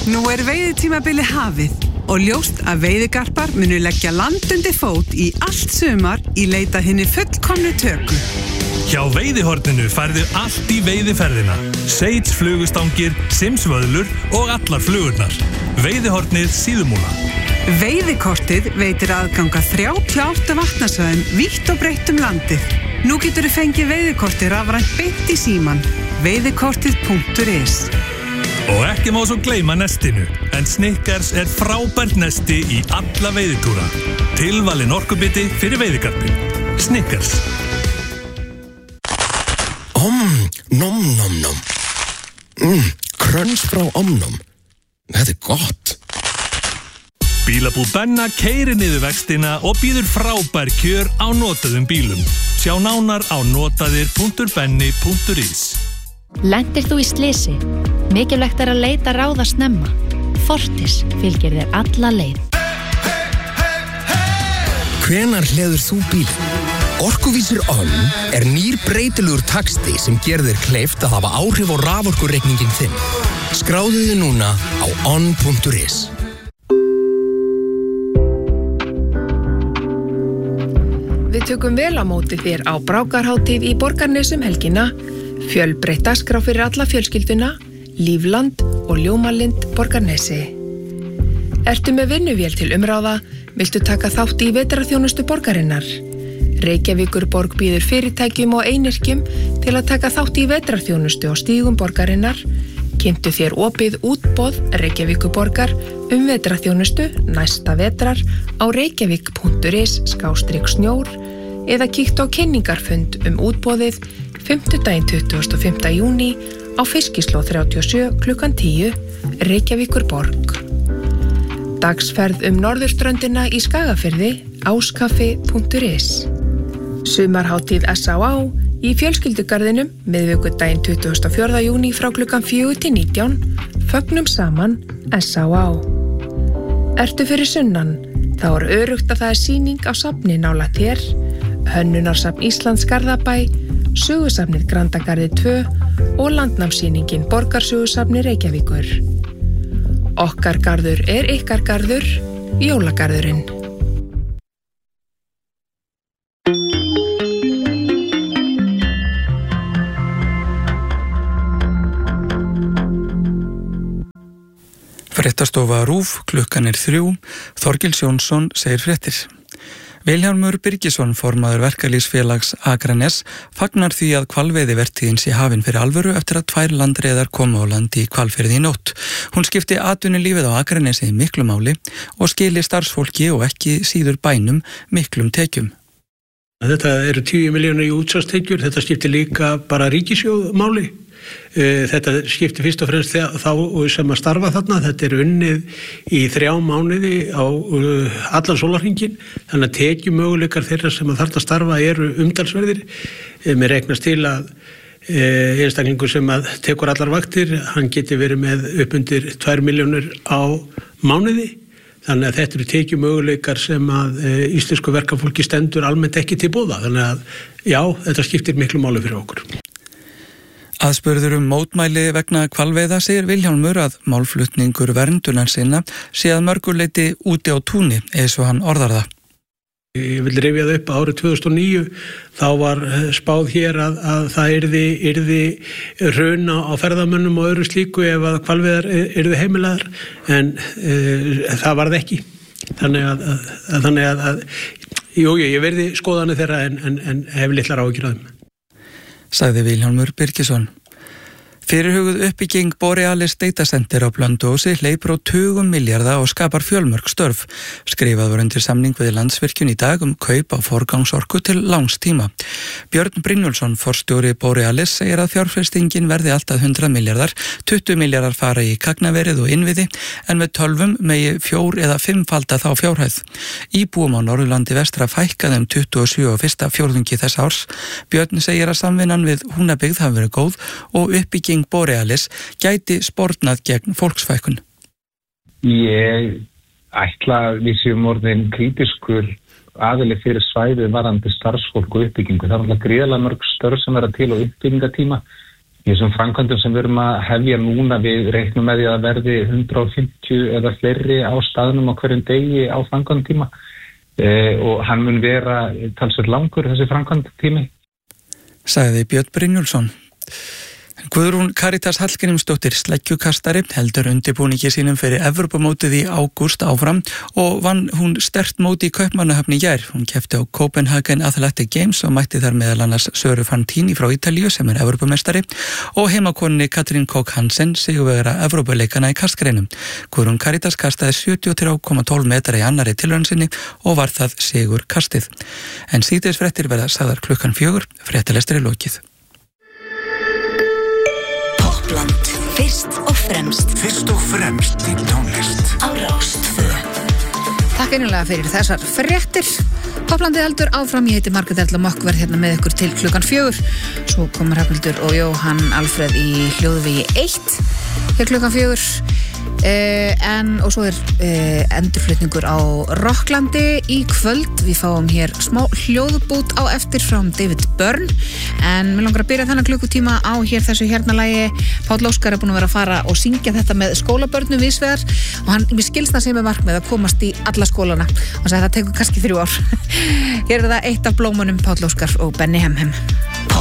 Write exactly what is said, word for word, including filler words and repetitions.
Nú er veiðitímabili hafið og ljóst að veiðigarpar munu leggja land undir fót í allt sumar í leita hinni fullkomnu töku. Hjá Veiðihorninu færðu allt í veiðiferðina. Seits flugustangir, simsvöðlur og allar flugurnar. Veiðihornið Síðumúla. Veiðikortið veitir aðganga þrjátíu og átta vatnasvæðum vítt og breitt um landið. Nú getur þú fengið veiðikortið rafrænt beint í síman. veiðikortið punktur is. Og ekki má svo gleyma nestinu, en Snickers er frábært nesti í alla veiðitúra. Tilvalin orkubiti fyrir veiðigarpin. Snickers. Om, nom, nom, nom. Mm, kröns frá Omnom. Þetta er gott. Bílabú Benna keyrir niður vextina og býður frábær kjör á notaðum bílum. Sjá nánar á notaðir punktur benni punktur is. Lentir þú í slysi? Mikilvægt er að leita ráða snemma. Fortis fylgir þér alla leið. Hvenær hleður þú bílinn? Orkuvísir On er nýr breytilegur taxti sem gerir þér kleift að hafa áhrif á raforkureikningin þinn. Skráðu þig núna á on punktur is. Við tökum vel á móti þér á Brákarhátíð í Borgarnesum helgina, fjölbreytt dagskrá fyrir alla fjölskylduna, Lífland og Ljómalind Borgarnesi. Ertu með vinnuvél til umráða, viltu taka þátt í vetrarþjónustu borgarinnar? Reykjavíkurborg býður fyrirtækjum og einyrkjum til að taka þátt í vetrarþjónustu á stígum borgarinnar. Kynntu þér opið útboð Reykjavíkurborgar um vetrarþjónustu næsta vetrar á reykjavík punktur is skástrik snjór eða kíktu á kynningarfund um útboðið fimmtudaginn tuttugasta og fimmta júní á Fiskislóð þrjátíu og sjö klukkan tíu, Reykjavíkurborg. Dagsferð um norðurströndina í Skagafirði, áskaffi punktur is. Sumarhátíð S á á í fjölskyldugarðinum miðvikudaginn tuttugasta og fjórða júní frá klukkan fjögur til nítján, fögnum saman S á á. Ertu fyrir sunnan? Þá er örugt að það er sýning á safni nálægt þér, Hönnunarsafn Íslands Garðabæ, Sögusafnið Grandagarði tvö og landnámssýningin Borgarsögusafni Reykjavíkur. Okkar garður er ykkar garður, jólagarðurinn. Fréttastofa RÚV, klukkan er þrjú, Þorgils Jónsson segir fréttir. Vilhjálmur Birgisson, formaður verkalýðsfélags Akranes, fagnar því að hvalveiðivertíðin sé hafin fyrir alvöru eftir að tvær landreiðar komu á land í Hvalfirði í nótt. Hún skipti atvinnulífið á Akranesi miklu máli og skili starfsfólki og ekki síður bænum miklum tekjum. Þetta eru tíu milljónir í útsvarstekjur, þetta skipti líka bara ríkissjóð máli. Þetta skipti fyrst og fremst þá sem að starfa þarna, þetta er unnið í þrjá mánuði á allan sólarhringinn, þannig að tekjumöguleikar þeirra sem að þarna starfa eru umtalsverðir. Mér reiknast til að einstaklingur sem að tekur allar vaktir, hann geti verið með upp undir tvær milljónir á mánuði. Þannig að þetta eru tekjumöguleikar sem að íslensku verkafólki stendur almennt ekki til boða. Þannig að já, þetta skiptir miklu máli fyrir okkur. Aðspurður um mótmæli vegna hvalveiða segir Vilhjálmur að málflutningur verndunar sinna sé að mörguleiti úti á túni, eins og hann orðar það. Ég vil rifja það upp að árið tvö þúsund og níu, þá var spáð hér að, að það yrði, yrði rauna á ferðamönnum og öðru slíku ef að hvalveiðar yrði heimilaðar, en e, það varð ekki. Þannig að, að, að, þannig að, að jú, ég verði skoðanir þeirra en, en, en hef litlar áhyggjur af þeim. Sagði Vilhjálmur Birgisson. Fyrirhuguð uppbygging Borealis Data Center á Blönduósi hleypur á tugum milljarða og skapar fjölmörg störf. Skrifað var undir samning við Landsvirkjun í dag um kaup á forgangsorku til langs tíma. Björn Brynjólfsson, forstjóri Borealis, segir að fjárfestingin verði alltaf hundrað milljarðar, tuttugu milljarðar fara í gagnaverið og innviði, en með tölvum megi fjór eða fimmfalda þá fjárhæð. Íbúum á Norðurlandi vestra fækkaði um tuttugu og sjö á fyrsta fjórðungi þess árs. Björn segir að samvinnan við Húnabyggð hafi verið góð og uppbygging Borealis gæti spornað gegn fólksfækkun. Ég ætla að við séum orðin krítiskur aðili fyrir svæðið varandi starfsfólk og uppbyggingu. Það er alltaf gríðarlega mörg störf sem verða til á uppbyggingatíma í þessum framkvæmdum sem við erum að hefja núna, við reiknum með því að verði hundrað og fimmtíu eða fleiri á staðnum á hverjum degi á framkvæmdatíma eh, og hann mun vera talsvert langur þessi framkvæmdatími. Sagði Björn Brynjúlsson. Guðrún Karítas Hallgrímsdóttir sleggjukastari heldur undirbúningi sínum fyrir Evrópumótið í ágúst áfram og vann hún sterkt móti í Kaupmannahöfn í gær. Hún keppti á Copenhagen Athletic Games og mætti þar meðal annars Söru Fantini frá Ítalíu sem er Evrópumestari og heimakonunni Katrín Koch Hansen sigurvegara Evrópuleikana í kastgreinum. Guðrún Karítas kastaði sjötíu og þrjú komma tólf metra í annarri tilraun sinni og var það sigur kastið. En síðdegisfréttir verða sagðar klukkan fjögur, fréttalestri lokið. Toppland, fyrst og fremst Fyrst og fremst í tónlist á Rás tvö. Takk einlega fyrir þessar fréttir. Topplandið heldur áfram, ég heiti Margrét Erla Mokk, verð hérna með ykkur til klukkan fjögur. Svo kommer Hrafnhildur og Jóhann Alfreð í hljóðvegi eitt hér klukkan fjögur. Uh, en og svo er uh, endurflutningur á Rocklandi í kvöld. Við fáum hér smá hljóðbút á eftir frá David Byrne, en mér langar að byrja þennan klukkutíma á hér þessu hérna lagi. Páll Óskar er búin að vera að fara og syngja þetta með skólabörnum vísvegar og hann, mér skilst það sem er markmið að komast í alla skólana og það tekur kannski þrjú ár. Hér er það eitt af blómunum, Páll Óskar og Benny Hem Hem.